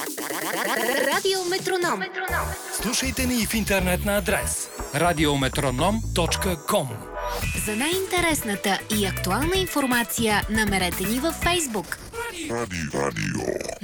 Радио Метроном. Слушайте ни и в интернет на адрес radiometronom.com. За най-интересната и актуална информация намерете ни във Фейсбук. Радио.